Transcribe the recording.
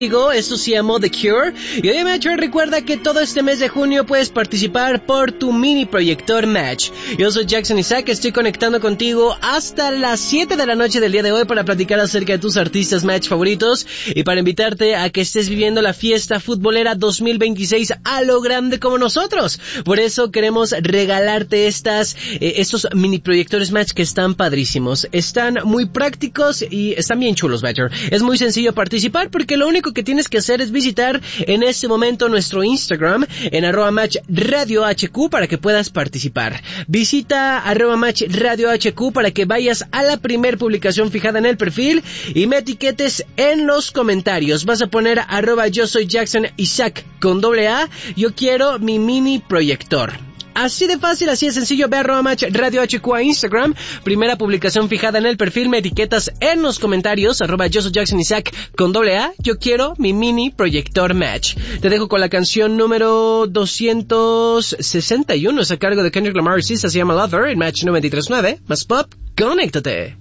Esto se llamó The Cure. Y oye, Matcher, recuerda que todo este mes de junio puedes participar por tu mini proyector Match. Yo soy Jackson Isaac, estoy conectando contigo hasta las 7 de la noche del día de hoy para platicar acerca de tus artistas Match favoritos y para invitarte a que estés viviendo la fiesta futbolera 2026 a lo grande como nosotros. Por eso queremos regalarte estos mini proyectores Match que están padrísimos. Están muy prácticos y están bien chulos, Matcher. Es muy sencillo participar porque lo único que tienes que hacer es visitar en este momento nuestro Instagram en @matchradiohq para que puedas participar. Visita @matchradiohq para que vayas a la primer publicación fijada en el perfil y me etiquetes en los comentarios. Vas a poner @yo soy Jackson Isaac con AA. Yo quiero mi mini proyector. Así de fácil, así de sencillo. Ve a @matchradiohq a Instagram, primera publicación fijada en el perfil, me etiquetas en los comentarios, @yo soy Jackson Isaac con AA, yo quiero mi mini proyector Match. Te dejo con la canción número 261, es a cargo de Kendrick Lamar y se llama Lover, en Match 93.9, más pop, conéctate.